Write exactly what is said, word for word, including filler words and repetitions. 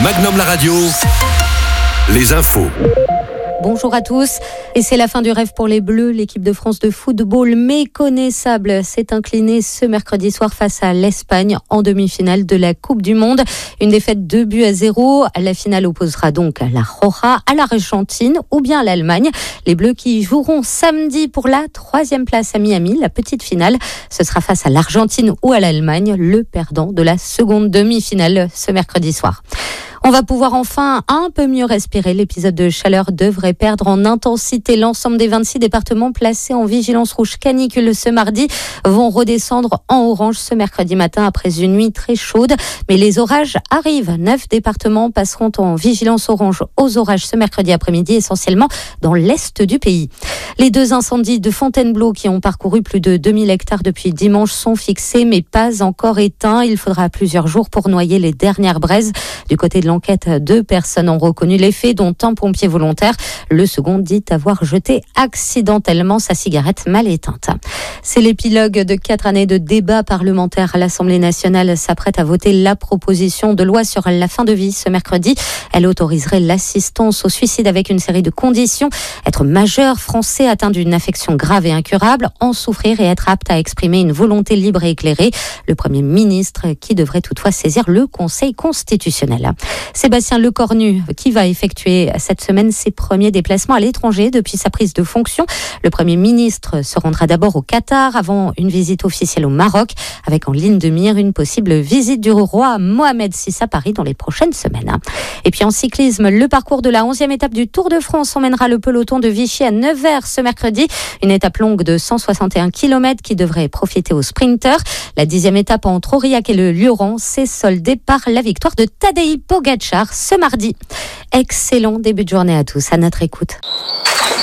Magnum la radio, les infos. Bonjour à tous. Et c'est la fin du rêve pour les Bleus. L'équipe de France de football méconnaissable s'est inclinée ce mercredi soir face à l'Espagne en demi-finale de la Coupe du Monde. Une défaite deux buts à zéro. La finale opposera donc la Roja à l'Argentine ou bien à l'Allemagne. Les Bleus qui joueront samedi pour la troisième place à Miami. La petite finale, ce sera face à l'Argentine ou à l'Allemagne, le perdant de la seconde demi-finale ce mercredi soir. On va pouvoir enfin un peu mieux respirer. L'épisode de chaleur devrait perdre en intensité. L'ensemble des vingt-six départements placés en vigilance rouge canicule ce mardi vont redescendre en orange ce mercredi matin après une nuit très chaude. Mais les orages arrivent. Neuf départements passeront en vigilance orange aux orages ce mercredi après-midi, essentiellement dans l'est du pays. Les deux incendies de Fontainebleau qui ont parcouru plus de deux mille hectares depuis dimanche sont fixés mais pas encore éteints. Il faudra plusieurs jours pour noyer les dernières braises. Du côté de l'enquête, deux personnes ont reconnu les faits, dont un pompier volontaire. Le second dit avoir jeté accidentellement sa cigarette mal éteinte. C'est l'épilogue de quatre années de débats parlementaires. L'Assemblée nationale s'apprête à voter la proposition de loi sur la fin de vie ce mercredi. Elle autoriserait l'assistance au suicide avec une série de conditions. Être majeur, français, atteint d'une affection grave et incurable, en souffrir et être apte à exprimer une volonté libre et éclairée. Le Premier ministre qui devrait toutefois saisir le Conseil constitutionnel. Sébastien Lecornu qui va effectuer cette semaine ses premiers déplacements à l'étranger depuis sa prise de fonction. Le Premier ministre se rendra d'abord au Qatar avant une visite officielle au Maroc avec en ligne de mire une possible visite du roi Mohamed six à Paris dans les prochaines semaines. Et puis en cyclisme, le parcours de la onzième étape du Tour de France emmènera le peloton de Vichy à Nevers ce mercredi. Une étape longue de cent soixante et un kilomètres qui devrait profiter aux sprinteurs. La dixième étape entre Aurillac et le Lioran s'est soldée par la victoire de Tadej Pogacar ce mardi. Excellent début de journée à tous, à notre écoute.